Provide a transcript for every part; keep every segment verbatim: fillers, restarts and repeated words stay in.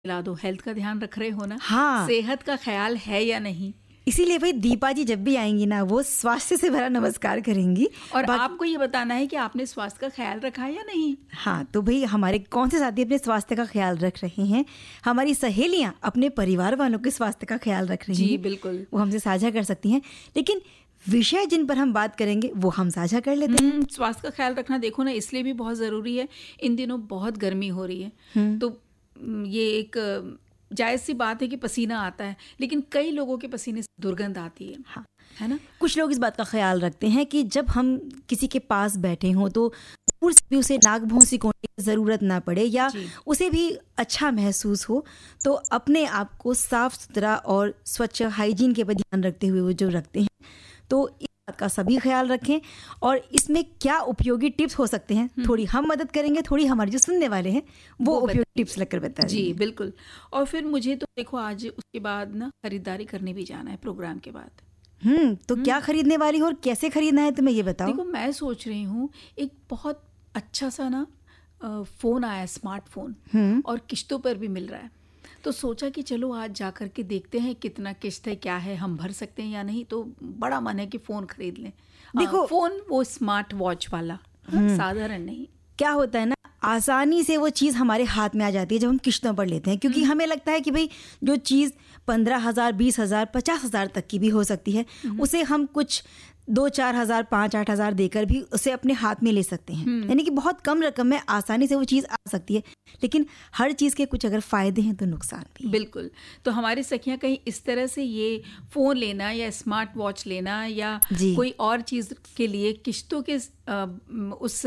खिला दो। हेल्थ का ध्यान रख रहे हो ना? हाँ, सेहत का ख्याल है या नहीं? इसीलिए भाई दीपा जी जब भी आएंगी ना वो स्वास्थ्य से भरा नमस्कार करेंगी और बाकी... आपको ये बताना है कि आपने स्वास्थ्य का ख्याल रखा है या नहीं। हाँ, तो भाई हमारे कौन से साथी अपने स्वास्थ्य का ख्याल रख रहे हैं, हमारी सहेलियां अपने परिवार वालों के स्वास्थ्य का ख्याल रख रही हैं। जी बिल्कुल, वो हमसे साझा कर सकती हैं, लेकिन विषय जिन पर हम बात करेंगे वो हम साझा कर लेते हैं। स्वास्थ्य का ख्याल रखना देखो ना इसलिए भी बहुत ज़रूरी है, इन दिनों बहुत गर्मी हो रही है, तो ये एक जायज़ सी बात है कि पसीना आता है, लेकिन कई लोगों के पसीने से दुर्गंध आती है। हाँ, है ना? कुछ लोग इस बात का ख्याल रखते हैं कि जब हम किसी के पास बैठे हों तो दूर से भी उसे नाक भौं सिकोड़ने की ज़रूरत ना पड़े या उसे भी अच्छा महसूस हो, तो अपने आप को साफ सुथरा और स्वच्छ हाइजीन के पर ध्यान रखते हुए वो जो रखते हैं, तो इस बात का सभी ख्याल रखें। और इसमें क्या उपयोगी टिप्स हो सकते हैं, थोड़ी हम मदद करेंगे, थोड़ी हमारे जो सुनने वाले हैं वो, वो उपयोगी टिप्स लेकर बताएं। जी बिल्कुल। और फिर मुझे तो देखो आज उसके बाद ना खरीदारी करने भी जाना है प्रोग्राम के बाद। हम्म तो क्या खरीदने वाली हो और कैसे खरीदना है तुम्हें ये बताओ। देखो मैं सोच रही हूँ एक बहुत अच्छा सा ना फ़ोन आया, स्मार्टफोन, और किश्तों पर भी मिल रहा है, तो सोचा कि चलो आज जा कर के देखते हैं कितना किश्त है, क्या है, हम भर सकते हैं या नहीं। तो बड़ा मन है कि फ़ोन खरीद लें। देखो फ़ोन वो स्मार्ट वॉच वाला, साधारण नहीं। क्या होता है ना, आसानी से वो चीज़ हमारे हाथ में आ जाती है जब हम किश्तों पर लेते हैं, क्योंकि हमें लगता है कि भाई जो चीज़ पंद्रह हज़ार बीस हज़ार पचास हज़ार तक की भी हो सकती है, उसे हम कुछ दो चार हज़ार पाँच आठ हज़ार देकर भी उसे अपने हाथ में ले सकते हैं। यानी कि बहुत कम रकम में आसानी से वो चीज़ आ सकती है, लेकिन हर चीज़ के कुछ अगर फ़ायदे हैं तो नुकसान भी। बिल्कुल। तो हमारी सखियाँ कहीं इस तरह से ये फ़ोन लेना या स्मार्ट वॉच लेना या कोई और चीज़ के लिए किश्तों के आ, उस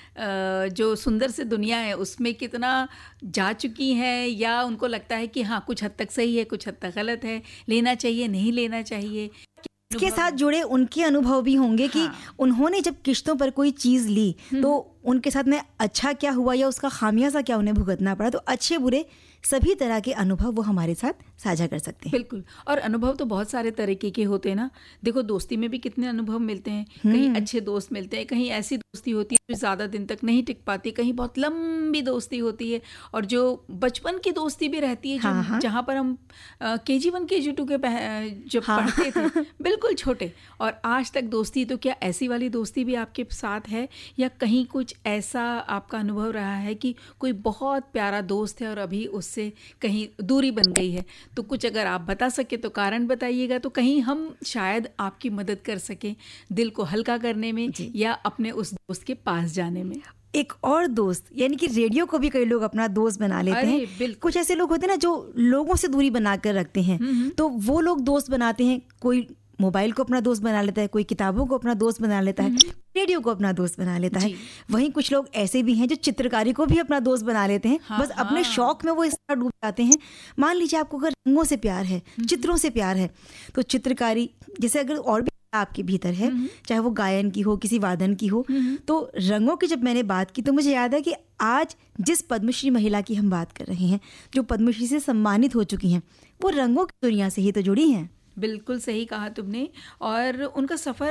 आ, जो सुंदर से दुनिया है उसमें कितना जा चुकी हैं, या उनको लगता है कि हाँ कुछ हद तक सही है, कुछ हद तक गलत है, लेना चाहिए नहीं लेना चाहिए, इसके साथ जुड़े उनके अनुभव भी होंगे। हाँ। कि उन्होंने जब किश्तों पर कोई चीज़ ली तो उनके साथ में अच्छा क्या हुआ या उसका खामियाजा क्या उन्हें भुगतना पड़ा, तो अच्छे बुरे सभी तरह के अनुभव वो हमारे साथ साझा कर सकते हैं। बिल्कुल। और अनुभव तो बहुत सारे तरीके के होते हैं ना। देखो दोस्ती में भी कितने अनुभव मिलते हैं, कहीं अच्छे दोस्त मिलते हैं, कहीं ऐसी दोस्ती होती है जो ज़्यादा दिन तक नहीं टिक पाती, कहीं बहुत लंबी दोस्ती होती है, और जो बचपन की दोस्ती भी रहती है, हाँ, हाँ। जहाँ पर हम के जी वन के जी टू के जब हाँ। पढ़ते थे, बिल्कुल छोटे, और आज तक दोस्ती। तो क्या ऐसी वाली दोस्ती भी आपके साथ है, या कहीं कुछ ऐसा आपका अनुभव रहा है कि कोई बहुत प्यारा दोस्त है और अभी उससे कहीं दूरी बन गई है? तो कुछ अगर आप बता सके तो कारण बताइएगा, तो कहीं हम शायद आपकी मदद कर सकें दिल को हल्का करने में या अपने उस दोस्त के पास जाने में। एक और दोस्त, यानी कि रेडियो को भी कई लोग अपना दोस्त बना लेते हैं। कुछ ऐसे लोग होते हैं ना जो लोगों से दूरी बनाकर रखते हैं, तो वो लोग दोस्त बनाते हैं। कोई मोबाइल को अपना दोस्त बना लेता है, कोई किताबों को अपना दोस्त बना लेता है, रेडियो को अपना दोस्त बना लेता है। वहीं कुछ लोग ऐसे भी हैं जो चित्रकारी को भी अपना दोस्त बना लेते हैं। हाँ, बस हाँ। अपने शौक में वो इस तरह डूब जाते हैं। मान लीजिए आपको अगर रंगों से प्यार है, चित्रों से प्यार है, तो चित्रकारी जैसे अगर और भी आपके भीतर है, चाहे वो गायन की हो, किसी वादन की हो, तो रंगों की जब मैंने बात की तो मुझे याद है कि आज जिस पद्मश्री महिला की हम बात कर रहे हैं, जो पद्मश्री से सम्मानित हो चुकी हैं, वो रंगों की दुनिया से ही तो जुड़ी हैं। बिल्कुल सही कहा तुमने। और उनका सफ़र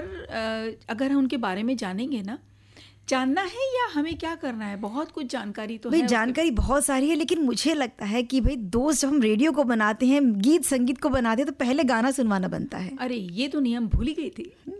अगर हम उनके बारे में जानेंगे ना, जानना है या हमें क्या करना है, बहुत कुछ जानकारी तो भाई है, जानकारी बहुत सारी है, लेकिन मुझे लगता है कि भाई दोस्त जब हम रेडियो को बनाते हैं, गीत संगीत को बनाते हैं, तो पहले गाना सुनवाना बनता है। अरे ये तो नियम भूल ही गई थी।